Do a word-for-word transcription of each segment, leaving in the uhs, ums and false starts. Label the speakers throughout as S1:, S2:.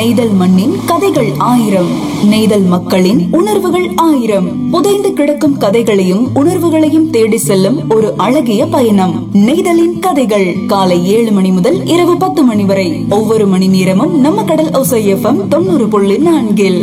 S1: நெய்தல் மண்ணின் கதைகள் ஆயிரம், நெய்தல் மக்களின் உணர்வுகள் ஆயிரம். புதைந்து கிடக்கும் கதைகளையும் உணர்வுகளையும் தேடி செல்லும் ஒரு அழகிய பயணம். நெய்தலின் கதைகள் காலை ஏழு மணி முதல் இரவு பத்து மணி வரை ஒவ்வொரு மணி நேரமும் நம்ம கடல் ஓசை எஃப்எம் தொண்ணூறு புள்ளி நான்கில்.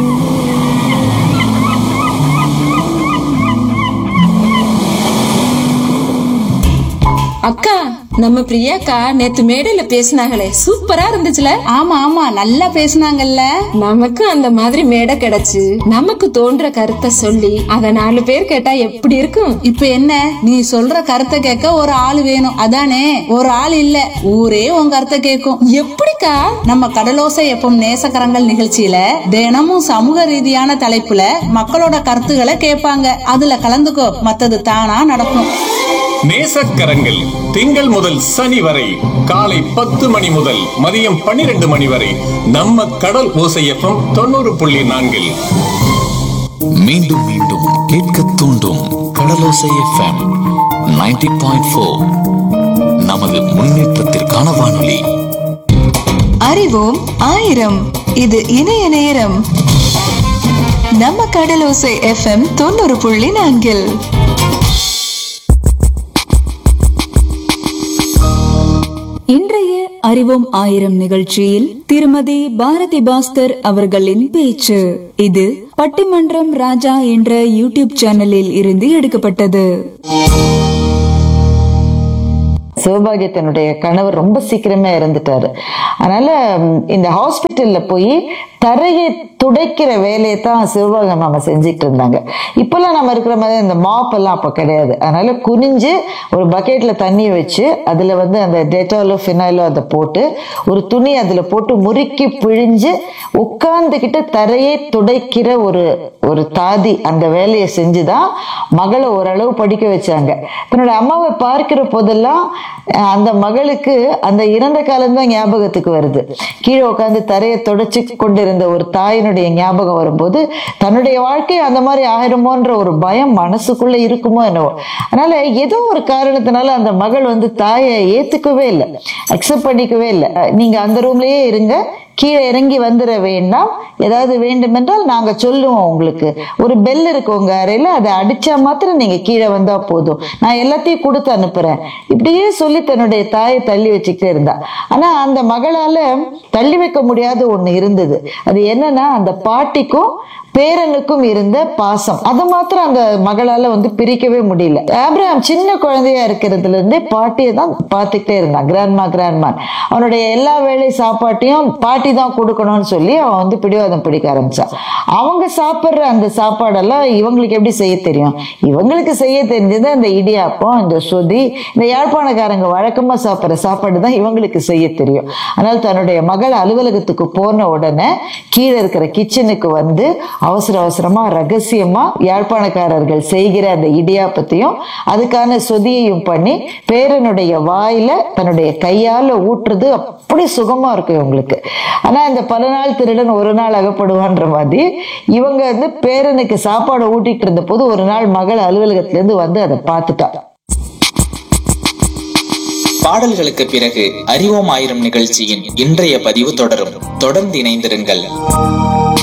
S2: அக்கா, நம்ம பிரியாக்கா நேத்து மேடையில பேசினாங்களே, சூப்பரா இருந்துச்சுல.
S3: ஆமா ஆமா, நல்லா பேசினாங்கல்ல.
S2: நமக்கு அந்த மாதிரி மேடை கிடைச்சு நமக்கு தோன்ற கருத்தை சொல்லி அத நாலு பேர் கேட்டா எப்படி இருக்கும்?
S3: இப்ப என்ன, நீ சொல்ற கருத்தை கேட்க ஒரு ஆள் வேணும், அதானே? ஒரு ஆள் இல்ல, ஊரே உன் கருத்தை கேட்கும்.
S2: எப்படிக்கா?
S3: நம்ம கடலோசை எப்பவும் நேசக்கரங்கள் நிகழ்ச்சியில தினமும் சமூக ரீதியான தலைப்புல மக்களோட கருத்துக்களை கேட்பாங்க. அதுல கலந்துக்கோ, மத்தது தானா நடக்கும்.
S4: நேசக்கரங்கள் திங்கள் முதல் சனி வரை காலை பத்து மணி முதல் மதியம் பன்னிரண்டு மணி வரை நம்ம கடல் ஓசை எஃப்எம் தொண்ணூறு புள்ளி நான்கில்.
S5: மீண்டும் மீண்டும் கேட்க தூண்டும் கடலோசை எஃப்எம் நைன்டி பாயிண்ட் ஃபோர். நமது முன்னேற்றத்திற்கான வானொலி.
S6: அறிவோம் ஆயிரம், இது இணைய நேரம். நம்ம கடலோசை எஃப்எம் தொண்ணூறு புள்ளி நான்கில்.
S1: இன்றைய அறிவோம் ஆயிரம் நிகழ்ச்சியில் திருமதி பாரதி பாஸ்கர் அவர்களின் பேச்சு. இது பட்டிமன்றம் ராஜா என்ற யூடியூப் சேனலில் இருந்து எடுக்கப்பட்டது.
S7: சிவபாகியத்தினுடைய கணவர் ரொம்ப சீக்கிரமே இறந்துட்டாரு. அதனால இந்த ஹாஸ்பிட்டல்ல போய் தரையை துடைக்கிற வேலையை தான் சிவபாகம் நம்ம செஞ்சுட்டு இருந்தாங்க. இப்பெல்லாம் நம்ம இருக்கிற மாதிரி இந்த மாப் எல்லாம் அப்ப கிடையாது. அதனால குனிஞ்சு ஒரு பக்கெட்ல தண்ணி வச்சு அதுல வந்து அந்த டெட்டாலோ ஃபினாயிலோ அதை போட்டு ஒரு துணி அதுல போட்டு முறுக்கி பிழிஞ்சு உட்கார்ந்துகிட்டு தரையை துடைக்கிற ஒரு ஒரு தாதி அந்த வேலையை செஞ்சுதான் மகளை ஓரளவு படிக்க வச்சாங்க. தன்னோட அம்மாவை பார்க்கிற போதெல்லாம் அந்த மகளுக்கு அந்த இறந்த காலம்தான் ஞாபகத்துக்கு வருது. கீழே உட்கார்ந்து தரையை துடைச்சு கொண்டிருந்த ஒரு தாயினுடைய ஞாபகம் வரும்போது தன்னுடைய வாழ்க்கை அந்த மாதிரி ஆயிரமோன்ற ஒரு பயம் மனசுக்குள்ள இருக்குமோ என்னவோ. அதனால ஏதோ ஒரு காரணத்தினால அந்த மகள் வந்து தாயை ஏத்துக்கவே இல்லை, அக்செப்ட் பண்ணிக்கவே இல்லை. நீங்க அந்த ரூம்லயே இருங்க, கீழே இறங்கி வந்துட வேண்டாம், ஏதாவது வேண்டும் என்றால் நாங்க சொல்லுவோம், உங்களுக்கு ஒரு பெல் இருக்கு உங்க அறையில, அதை அடிச்சா மாத்திரம் நீங்க கீழே வந்தா போதும், நான் எல்லாத்தையும் கொடுத்து அனுப்புறேன், இப்படியே சொல்லி தன்னுடைய தாயை தள்ளி வச்சுக்கிட்டே இருந்தா. ஆனா அந்த மகளால தள்ளி வைக்க முடியாத ஒண்ணு இருந்தது. அது என்னன்னா அந்த பாட்டிக்கும் பேரனுக்கும் இருந்த பாசம். அதை மாத்திரம் அந்த மகளால வந்து பிரிக்கவே முடியல. ஆபிரகாம் சின்ன குழந்தையா இருக்கிறதுல இருந்தே பாட்டியை தான் பார்த்துக்கிட்டே இருந்தான். கிராண்ட்மா கிராண்ட்மா அவனுடைய எல்லா வேலை சாப்பாட்டையும் பாட்டி தான் கொடுக்கணும்னு சொல்லி அவன் வந்து பிடிவாதம் பிடிக்க ஆரம்பிச்சான். அவங்க சாப்பிடுற அந்த சாப்பாடெல்லாம் இவங்களுக்கு எப்படி செய்ய தெரியும்? இவங்களுக்கு செய்ய தெரிஞ்சது அந்த இடியாப்பம், இந்த சொதி, இந்த யாழ்ப்பாணக்காரங்க வழக்கமா சாப்பிடுற சாப்பாடு தான் இவங்களுக்கு செய்ய தெரியும். அதனால தன்னுடைய மகள் அலுவலகத்துக்கு போன உடனே கீழே இருக்கிற கிச்சனுக்கு வந்து அவசர அவசரமா ரகசியமா யாழ்ப்பாணக்காரர்கள் செய்கிற அந்த இடியாப்பத்தையும் அதுக்கான சொதியையும் பண்ணி பேரனுடைய வாயில தன்னுடைய கையால ஊற்றுறது அப்படி சுகமா இருக்கும் இவங்களுக்கு. ஆனா இந்த பல நாள் திருடன் ஒரு நாள் அகப்படுவான்ற மாதிரி இவங்க வந்து பேரனுக்கு சாப்பாடு ஊட்டிட்டு இருந்த போது ஒரு நாள் மகள் அலுவலகத்துல இருந்து வந்து அதை பார்த்துட்டா.
S8: பாடல்களுக்கு பிறகு அறிவோம் ஆயிரம் நிகழ்ச்சியின் இன்றைய பதிவு தொடரும். தொடர்ந்து இணைந்திருங்கள்.